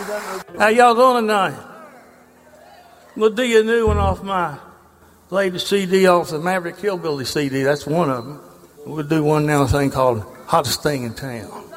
How y'all doing tonight? We'll do you a new one off my latest CD, off the Maverick Hillbilly CD. That's one of them. We'll do one now, thing called Hottest Thing in Town.